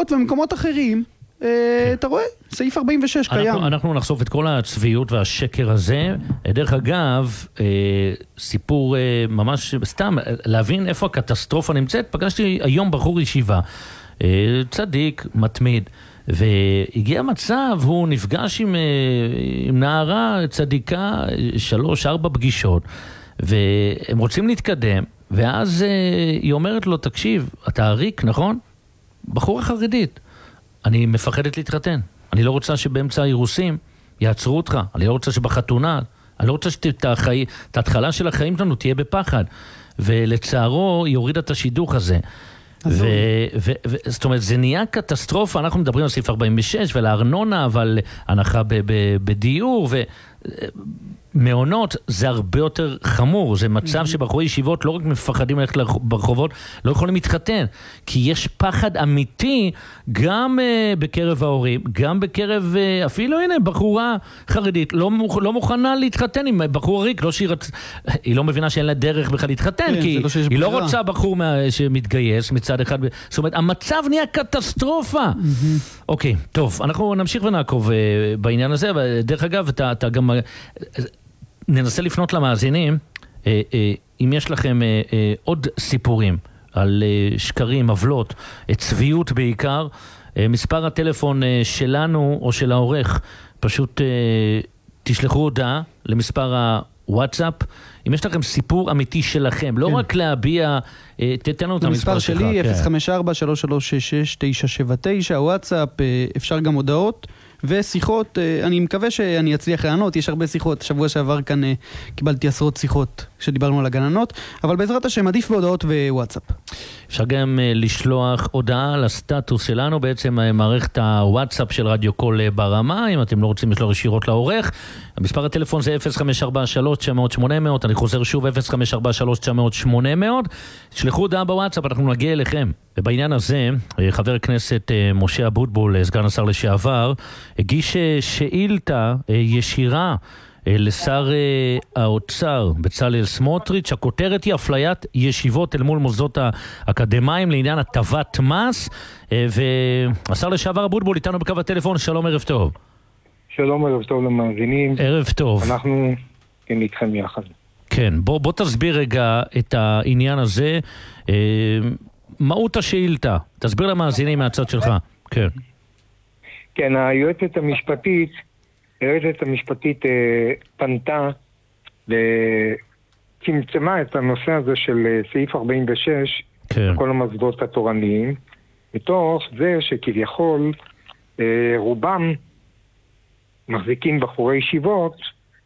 בישיבות ובמקומות אחרים, אתה רואה, סעיף 46 קיים. אנחנו נחשוף את כל הצביעות והשקר הזה. דרך אגב, סיפור ממש סתם, להבין איפה הקטסטרופה נמצאת, פגשתי היום בחור ישיבה, צדיק, מתמיד, והגיע מצב, הוא נפגש עם נערה צדיקה 3-4 פגישות, והם רוצים להתקדם, ואז היא אומרת לו, תקשיב, אתה עריק, נכון? בחורה חרדית. אני מפחדת להתחתן. אני לא רוצה שבאמצע האירוסים יעצרו אותך. אני לא רוצה שבחתונה, אני לא רוצה שאת ההתחלה של החיים שלנו תהיה בפחד. ולצערו היא הורידה את השידוך הזה. זאת אומרת, זה נהיה קטסטרופה. אנחנו מדברים על סעיף 46 ולארנונה, אבל הנחה בדיור מעונות, זה הרבה יותר חמור. זה מצב שבחורי ישיבות לא רק מפחדים ללכת ברחובות, לא יכולים להתחתן. כי יש פחד אמיתי גם בקרב ההורים, גם בקרב, אפילו הנה, בחורה חרדית, לא מוכנה להתחתן עם בחור ריק, לא היא לא מבינה שאין לה דרך בכלל להתחתן, כי היא לא רוצה בחור שמתגייס מצד אחד. זאת אומרת, המצב נהיה קטסטרופה. אוקיי, טוב, אנחנו נמשיך ונעקוב בעניין הזה, ודרך אגב, אתה גם ננסה לפנות למאזינים, אם יש לכם עוד סיפורים על שקרים, עוולות, צביעות בעיקר, מספר הטלפון שלנו או של העורך, פשוט תשלחו הודעה למספר הוואטסאפ, אם יש לכם סיפור אמיתי שלכם, לא רק להביע, תתן לנו את המספר שלך. שלי, 054-3366-979, וואטסאפ, אפשר גם הודעות. ושיחות, אני מקווה שאני אצליח לענות, יש הרבה שיחות, שבוע שעבר כאן קיבלתי עשרות שיחות כשדיברנו על הגננות, אבל בעזרת השם עדיף בהודעות ווואטסאפ. אפשר גם לשלוח הודעה לסטטוס שלנו, בעצם מערכת הוואטסאפ של רדיו קול ברמה, אם אתם לא רוצים לשלוח ישירות לעורך, המספר הטלפון זה 0543-900-800, אני חוזר שוב 0543-900-800, שלחו הודעה בוואטסאפ, אנחנו נגיע אליכם. ובעניין הזה, חבר הכנסת משה אבוטבול, סגן השר לשעבר, הגיש שאילתה ישירה לשר האוצר בצלאל סמוטריץ'. הכותרת היא אפליית ישיבות אל מול מוסדות האקדמיים לעניין הטבת מס, והשר לשעבר אבוטבול איתנו בקו הטלפון. שלום, ערב טוב. שלום, ערב טוב למאזינים. ערב טוב. אנחנו כן איתכם יחד. כן, בוא תסביר רגע את העניין הזה, מהות השאילתה, תסביר למאזינים מהצד שלך. כן. כן, היועצת המשפטית פנתה וצמצמה את הנושא הזה של סעיף 46, כן. כל המוסדות התורניים, מתוך זה שכביכול רובם מחזיקים בחורי ישיבות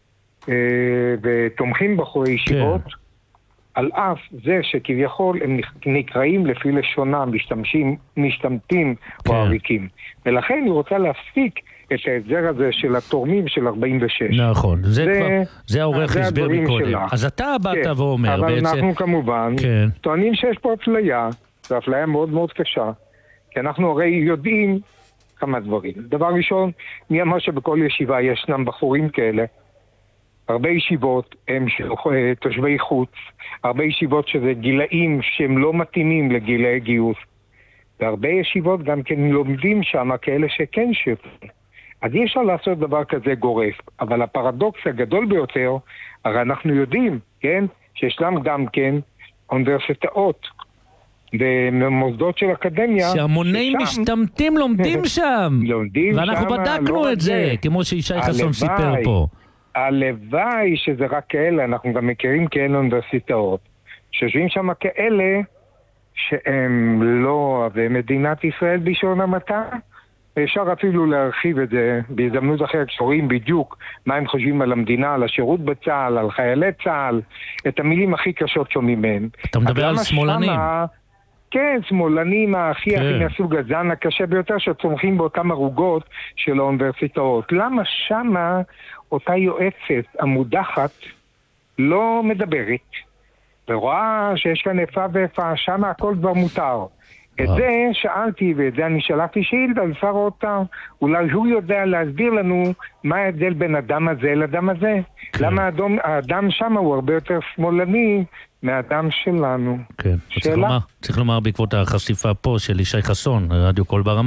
ותומכים בחורי ישיבות, כן. על אף זה שכביכול הם נקראים לפי לשונם, משתמטים או עריקים. ולכן היא רוצה להפסיק את ההסדר הזה של התורמים של 46. נכון, זה העורך הסביר מקודם. אז אתה באת ואומר אבל בעצם... אנחנו כמובן טוענים שיש פה אפליה, זו אפליה מאוד מאוד קשה, כי אנחנו הרי יודעים כמה דברים. דבר ראשון, מי אמר שבכל ישיבה ישנם בחורים כאלה? הרבה ישיבות הם תושבי חוץ, הרבה ישיבות שזה גילאים שהם לא מתאימים לגילאי גיוס, והרבה ישיבות גם כן לומדים שם כאלה שכן שפים. אז אי אפשר לעשות דבר כזה גורף, אבל הפרדוקס הגדול ביותר, הרי אנחנו יודעים, כן, שישנם גם כן אוניברסיטאות ומוסדות של אקדמיה שהמוני משתמטים לומדים שם, ואנחנו בדקנו את זה, כמו שישי חסון סיפר פה. הלוואי שזה רק כאלה, אנחנו גם מכירים כאלה אוניברסיטאות, שיושבים שם כאלה שהם לא אוהבי מדינת ישראל בלשון המעטה, אפשר אפילו להרחיב את זה בהזדמנות אחרת, שרואים בדיוק מה הם חושבים על המדינה, על השירות בצה"ל, על חיילי צה"ל, את המילים הכי קשות שומעים מהם. אתה מדבר על שמאלנים. כן, שמאלנים הכי מהסוג הזן הקשה ביותר שצומחים באותם ערוגות של האוניברסיטאות. למה שמה אותה יועצת המודחת לא מדברת ורואה שיש כאן איפה ואיפה, שמה הכל כבר מותר. את זה שאלתי, ואת זה אני שלחתי שאילתה לשר האוצר, אולי הוא יודע להסביר לנו מה ההבדל בין אדם הזה לאדם הזה. למה האדם שם הוא הרבה יותר שמאלני מהאדם שלנו. כן, צריך לומר בעקבות החשיפה פה של ישי חסון, רדיו קול ברמה.